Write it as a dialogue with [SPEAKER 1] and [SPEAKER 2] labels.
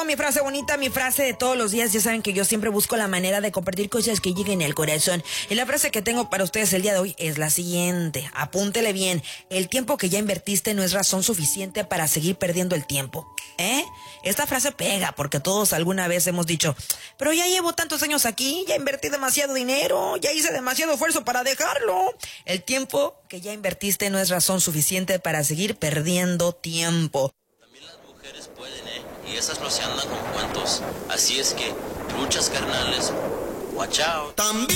[SPEAKER 1] mi frase bonita, mi frase de todos los días. Ya saben que yo siempre busco la manera de compartir cosas que lleguen al corazón. Y la frase que tengo para ustedes el día de hoy es la siguiente. Apúntele bien. El tiempo que ya invertiste no es razón suficiente para seguir perdiendo el tiempo. Esta frase pega porque todos alguna vez hemos dicho, pero ya llevo tantos años aquí, ya invertí demasiado dinero, ya hice demasiado esfuerzo para dejarlo. El tiempo que ya invertiste no es razón suficiente para seguir perdiendo tiempo.
[SPEAKER 2] También las mujeres pueden, y esas no se andan con cuentos. Así es que, luchas carnales, watch out.
[SPEAKER 3] También